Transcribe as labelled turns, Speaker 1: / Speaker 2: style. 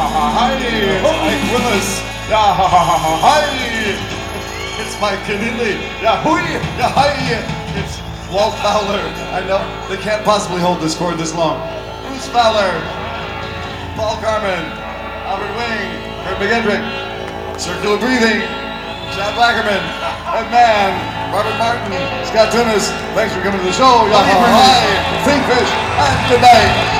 Speaker 1: Hi, Mike Willis. Yeah, hi. It's Mike Keneally. Yeah, hui. Yeah, hi. It's Walt Fowler. I know they can't possibly hold this cord this long. Bruce Fowler, Paul Carmen, Albert Wing, Kurt McGendrick, Circular Breathing, Chad Blackerman, Ed Mann, Robert Martin, Scott Tunis. Thanks for coming to the show. Yeah, hi. Thinkfish. And good night.